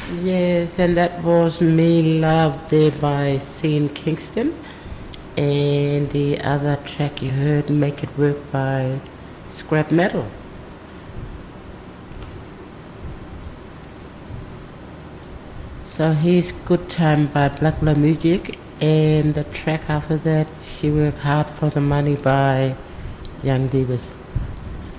Yes, and that was Me Love there by Sean Kingston. And the other track you heard, Make It Work by Scrap Metal. So here's Good Time by Black Love Music. And the track after that, She Worked Hard for the Money by Young Divas.